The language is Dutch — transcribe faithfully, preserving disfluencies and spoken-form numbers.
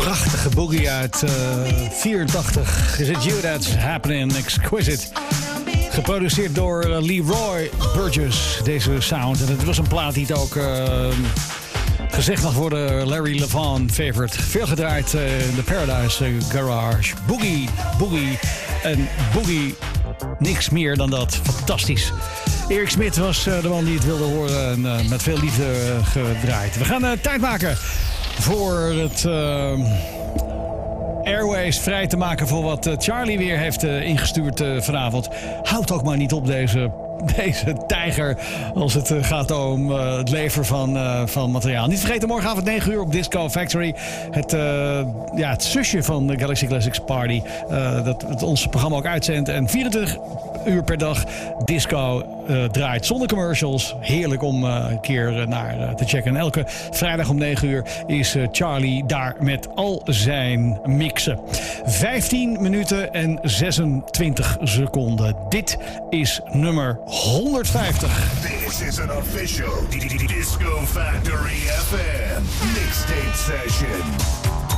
prachtige boogie uit uh, vierentachtig. Is it you that's happening? Exquisite. Geproduceerd door uh, Leroy Burgess, deze sound. En het was een plaat die het ook uh, gezegd mag worden Larry Levan favorite. Veel gedraaid uh, in de Paradise uh, Garage. Boogie, boogie en boogie. Niks meer dan dat. Fantastisch. Erik Smit was uh, de man die het wilde horen en uh, met veel liefde uh, gedraaid. We gaan uh, tijd maken voor het uh, Airways vrij te maken voor wat uh, Charlie weer heeft uh, ingestuurd uh, vanavond. Houd ook maar niet op deze, deze tijger als het uh, gaat om uh, het leveren van, uh, van materiaal. Niet vergeten, morgenavond negen uur op Disco Factory. Het, uh, ja, het zusje van de Galaxy Classics Party. Uh, dat het ons programma ook uitzendt. En vierentwintig uur per dag disco uh, draait zonder commercials. Heerlijk om uh, een keer uh, naar uh, te checken. En elke vrijdag om negen uur is uh, Charlie daar met al zijn mixen. vijftien minuten en zesentwintig seconden. Dit is nummer honderdvijftig. This is an official Disco Factory F M mixtape session.